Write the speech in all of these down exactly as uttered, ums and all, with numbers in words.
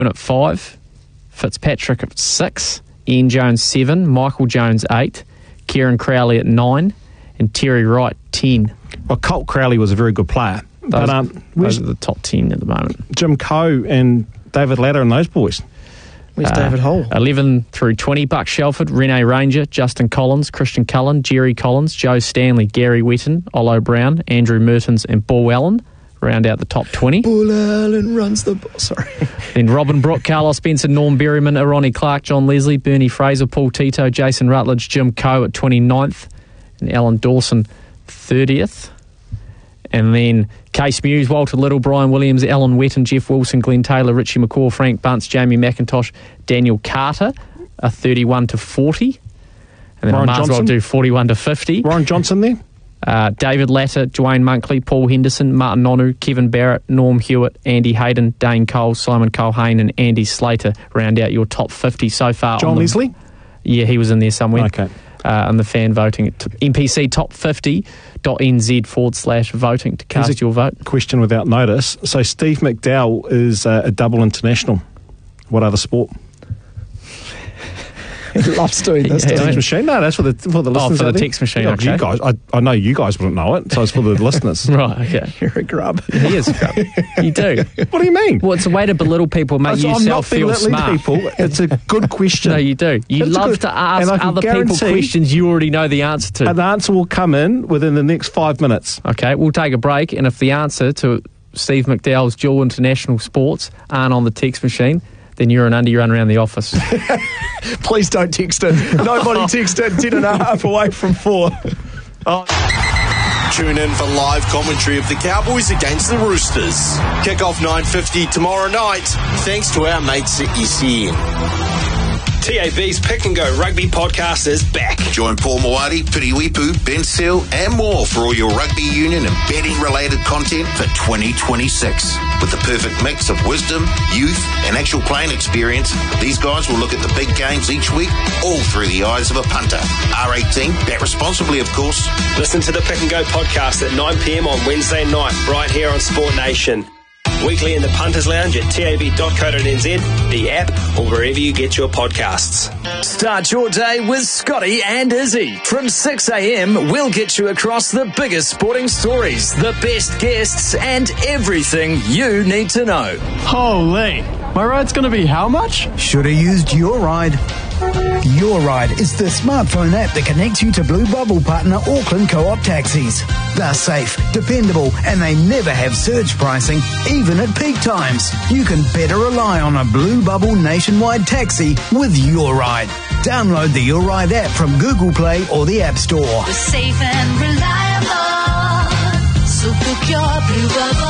at five, Fitzpatrick at six, Ian Jones seven, Michael Jones eight, Kieran Crowley at nine, and Terry Wright ten. Well, Colt Crowley was a very good player. Those, but um, those are the top ten at the moment. Jim Coe and David Latter and those boys. Where's Uh, David Hull? eleven through twenty, Buck Shelford, Rene Ranger, Justin Collins, Christian Cullen, Jerry Collins, Joe Stanley, Gary Wetton, Olo Brown, Andrew Mertens and Bull Allen round out the top twenty. Bull Allen runs the ball. Sorry. Then Robin Brooke, Carlos Spencer, Norm Berryman, Ronnie Clark, John Leslie, Bernie Fraser, Paul Tito, Jason Rutledge, Jim Coe at twenty-ninth, and Alan Dawson thirtieth. And then Case Muse, Walter Little, Brian Williams, Alan Wetton, Jeff Wilson, Glenn Taylor, Richie McCaw, Frank Bunce, Jamie McIntosh, Daniel Carter are thirty-one to forty. And then Ryan I might as well Johnson? do forty-one to fifty. Ryan Johnson there? Uh, David Latter, Dwayne Monkley, Paul Henderson, Martin Nonu, Kevin Barrett, Norm Hewitt, Andy Hayden, Dane Cole, Simon Colhane and Andy Slater round out your top fifty so far. John on the, Leslie? Yeah, he was in there somewhere. Okay. Uh, on the fan voting at N P C top fifty dot N Z forward slash voting to cast Here's a your vote. Question without notice. So Steve McDowell is uh, a double international. What other sport? He loves doing this. Yeah, doesn't Text he? machine? No, that's for the for the Oh, listeners. for the out there. text machine, Yeah, okay. you guys, I, I know you guys wouldn't know it, so it's for the listeners. Right, okay. You're a grub. He is a crap. You do. What do you mean? Well, it's a way to belittle people, make So I'm yourself not feel belittling smart. people. It's a good question. No, you do. You It's a love good- to ask and I can other people guarantee- questions you already know the answer to. An answer will come in within the next five minutes. Okay, we'll take a break, and if the answer to Steve McDowell's dual international sports aren't on the text machine, then you're an under run around the office. Please don't text it. Nobody text it. Ten and a half away from four. Tune in for live commentary of the Cowboys against the Roosters. Kick-off nine fifty tomorrow night, thanks to our mates at S E N. T A B's Pick and Go Rugby podcast is back. Join Paul Moati, Piriwipu, Ben Seal, and more for all your rugby union and betting-related content for twenty twenty-six. With the perfect mix of wisdom, youth, and actual playing experience, these guys will look at the big games each week, all through the eyes of a punter. R eighteen, bet responsibly, of course. Listen to the Pick and Go podcast at nine p.m. on Wednesday night, right here on Sport Nation. Weekly in the Punters Lounge at tab dot co dot n z, the app, or wherever you get your podcasts. Start your day with Scotty and Izzy. From six a.m, we'll get you across the biggest sporting stories, the best guests, and everything you need to know. Holy, my ride's going to be how much? Should have used Your Ride. Your Ride is the smartphone app that connects you to Blue Bubble partner Auckland Co-op taxis. They're safe, dependable, and they never have surge pricing, even at peak times. You can better rely on a Blue Bubble nationwide taxi with Your Ride. Download the Your Ride app from Google Play or the App Store. We're safe and reliable, so book your Blue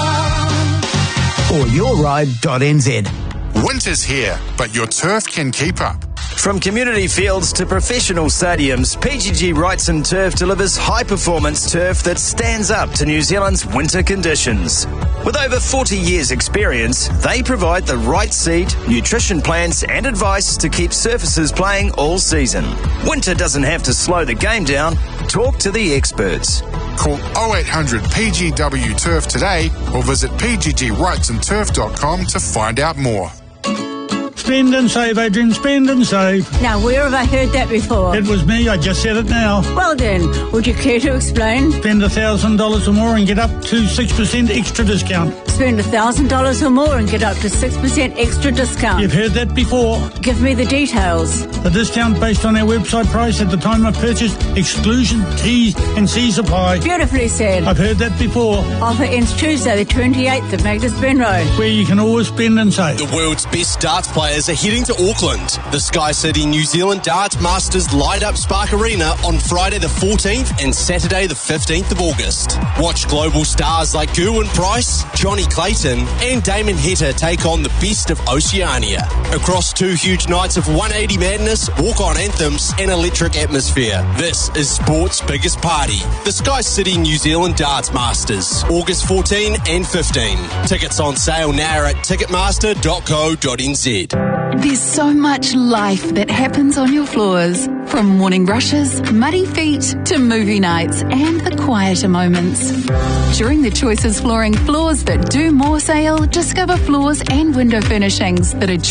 Bubble. Or your ride dot n z. Winter's here, but your turf can keep up. From community fields to professional stadiums, P G G Wrightson Turf delivers high-performance turf that stands up to New Zealand's winter conditions. With over forty years' experience, they provide the right seed, nutrition plans and advice to keep surfaces playing all season. Winter doesn't have to slow the game down. Talk to the experts. Call oh eight hundred P G W Turf today or visit p g g wrightson turf dot com to find out more. Spend and save, Adrian, spend and save. Now, where have I heard that before? It was me, I just said it now. Well then, would you care to explain? Spend one thousand dollars or more and get up to six percent extra discount. Spend one thousand dollars or more and get up to six percent extra discount. You've heard that before. Give me the details. The discount based on our website price at the time of purchase, exclusion, T's and C's apply. Beautifully said. I've heard that before. Offer ends Tuesday the twenty-eighth at Magnus Ben Road. Where you can always spend and save. The world's best darts players are heading to Auckland. The Sky City New Zealand Darts Masters light up Spark Arena on Friday the fourteenth and Saturday the fifteenth of August. Watch global stars like Gerwyn Price, Johnny Clayton and Damon Heta take on the best of Oceania. Across two huge nights of one eighty madness, walk-on anthems and electric atmosphere. This is sport's biggest party. The Sky City New Zealand Darts Masters, August fourteenth and fifteenth. Tickets on sale now at ticketmaster dot co dot n z. There's so much life that happens on your floors. From morning rushes, muddy feet, to movie nights and the quieter moments. During the Choices Flooring Floors That Do More sale, discover floors and window furnishings that are